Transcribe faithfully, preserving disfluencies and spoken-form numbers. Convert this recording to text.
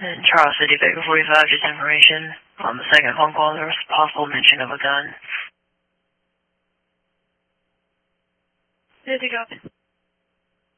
In Charles City, Baker forty-five, just information. On the second phone call, there was possible mention of a gun. Did you copy?